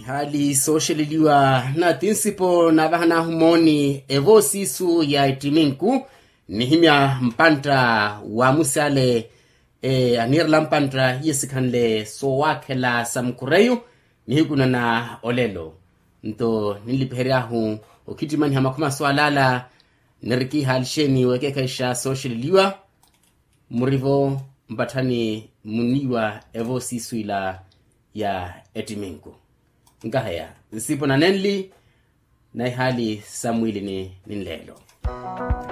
hali social liwa na tinsipo na bahana humoni evo sisu ya itiminku ni himya mpanta wa musale anirla mpanta yesikanle so wakela samkureyu ni higuna na olelo nto nilipeheriahu okitimani hamakuma swalala niriki halisheni wekekaisha social liwa murivo mbatani muniwa evo sisu ila ya etiminku ngahaya nsipo na nenli na hali samwili ni nlelo